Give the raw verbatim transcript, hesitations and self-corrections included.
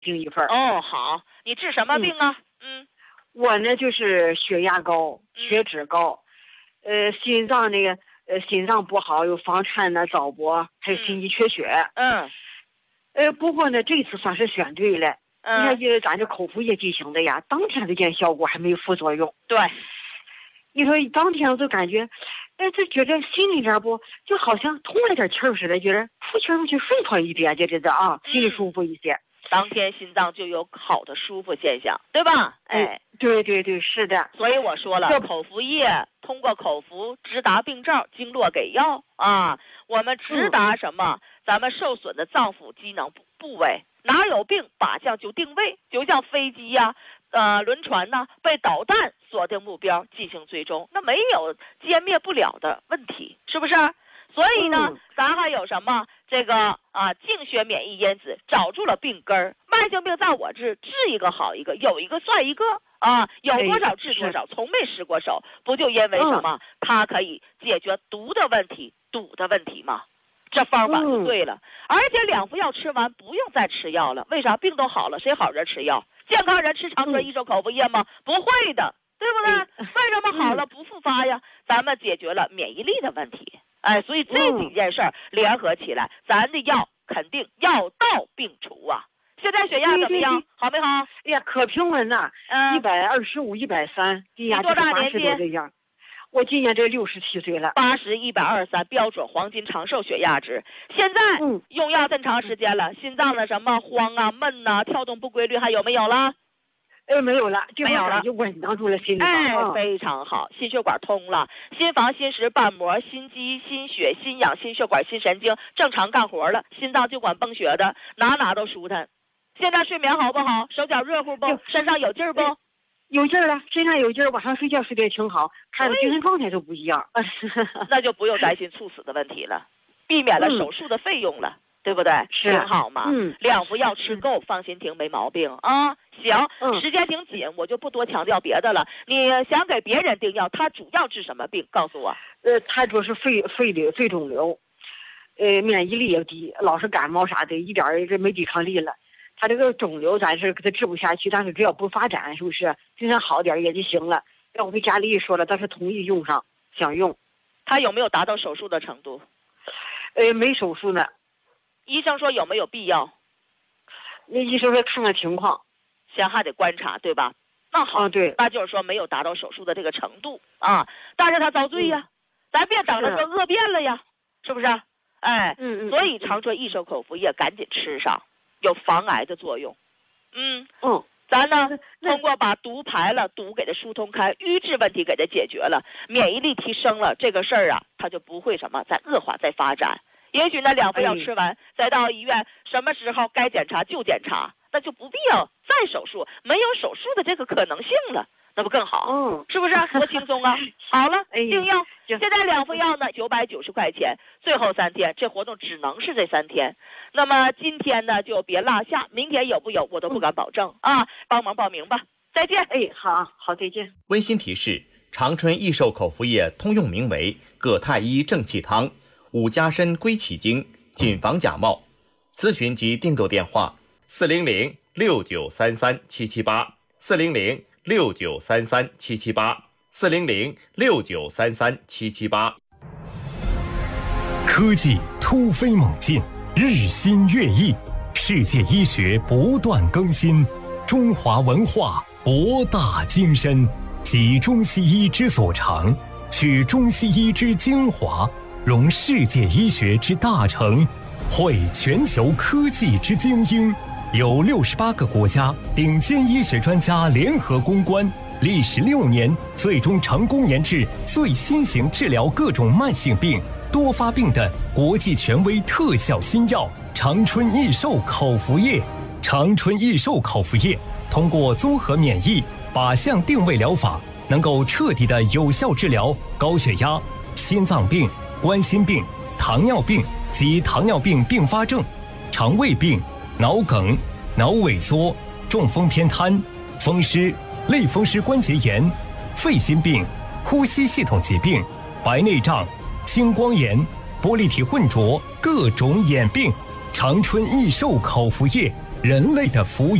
订一份。 哦，好，你治什么病啊？嗯， 嗯我呢就是血压高、血脂高，嗯、呃，心脏那个呃心脏不好，有房颤呢、早搏，还有心肌缺血。 嗯， 呃，不过呢，这次算是选对了。 嗯， 你看这咱这口服液进行的呀，当天就见效果，还没有副作用。 对， 你说当天我就感觉，哎，就觉得心里边不就好像通了点气儿似的，觉得呼气上去顺畅一点，就这个啊，心里舒服一些。 当天心脏就有好的舒服现象，对吧？哎， 对对对，是的。 所以我说了，口服液通过口服直达病灶，经络给药啊。我们直达什么？嗯、咱们受损的脏腑机能部部位，哪有病，靶向就定位，就像飞机呀、啊、呃轮船呐、啊，被导弹锁定目标进行追踪，那没有歼灭不了的问题，是不是？所以呢，嗯、咱还有什么这个啊，净血免疫因子找住了病根儿，慢性病在我治，治一个好一个，有一个算一个啊，有多少治多少，从没失过手，不就因为什么？嗯、它可以解决毒的问题、堵的问题吗？这方法就对了，嗯、而且两副药吃完不用再吃药了，为啥？病都好了，谁好人吃药？健康人吃长春益寿口服液吗？不会的，对不对？嗯、为什么好了不复发呀？咱们解决了免疫力的问题。哎，所以这几件事儿联合起来，咱的药肯定药到病除啊！现在血压怎么样？对对对好没好？ 哎呀，可平稳了，一百二十五、一百三，低压多大年纪？ 这样。我今年这六十七岁了。 八十、一百二十三，标准黄金长寿血压值。现在、嗯、用药这么长时间了，心脏的什么慌啊、闷呐、啊、跳动不规律还有没有了？ 哎，没有了， 没有了， 就稳当住了心里。 哎，非常好，心血管通了，心房、心室、瓣膜、心肌、心血、心氧、心血管、心神经正常干活了，心脏就管泵血的，哪哪都舒坦。现在睡眠好不好？手脚热乎不？身上有劲儿不？ 有劲儿了，身上有劲儿，晚上睡觉睡得也挺好，看着精神状态都不一样。 那就不用担心猝死的问题了，避免了手术的费用了。嗯对不对？ 是挺好嘛。 嗯， 两副药吃够，放心停，没毛病啊。行， 嗯、 时间挺紧，我就不多强调别的了。你想给别人订药，他主要治什么病？告诉我。 呃，他主要是肺肺瘤、肺肿瘤，呃，免疫力也低，老是感冒啥的，一点儿这没抵抗力了。他这个肿瘤咱是给他治不下去，但是只要不发展，是不是精神好点也就行了？让我跟家里一说了，他是同意用上，想用。 他有没有达到手术的程度？ 呃，没手术呢。 医生说有没有必要？ 那医生说看看情况， 先还得观察，对吧？那好， 啊、对， 那就是说没有达到手术的这个程度啊，但是他遭罪呀，嗯、咱别等着说恶变了呀，是不是？哎， 嗯嗯， 所以长春益寿口服液赶紧吃上，有防癌的作用。嗯嗯， 咱呢通过把毒排了，毒给它疏通开，瘀滞问题给它解决了，免疫力提升了，这个事儿啊，它就不会什么再恶化再发展。也许那两副药吃完，哎、再到医院，什么时候该检查就检查，那就不必要再手术，没有手术的这个可能性了，那不更好？ 嗯， 是不是多轻松啊？好了， 哎、 订药，现在两副药呢，九百九十块钱，最后三天，这活动只能是这三天。那么今天呢，就别落下，明天有不有我都不敢保证、嗯、啊，帮忙报名吧。再见。 哎，好好，再见。 温馨提示：长春益寿口服液通用名为葛太医正气汤。五加参归气经，谨防假冒。咨询及订购电话：四零零六九三三七七八，四零零六九三三七七八，四零零六九三三七七八。 科技突飞猛进，日新月异，世界医学不断更新，中华文化博大精深，集中西医之所长，取中西医之精华，融世界医学之大成，汇全球科技之精英，由六十八个国家顶尖医学专家联合攻关，历时六年，最终成功研制最新型治疗各种慢性病、多发病的国际权威特效新药长春益寿口服液。长春益寿口服液通过综合免疫靶向定位疗法，能够彻底的有效治疗高血压、心脏病、冠心病、糖尿病及糖尿病并发症、肠胃病、脑梗、脑萎缩、中风偏瘫、风湿、类风湿关节炎、肺心病、呼吸系统疾病、白内障、青光眼、玻璃体混浊各种眼病。长春益寿口服液人类的福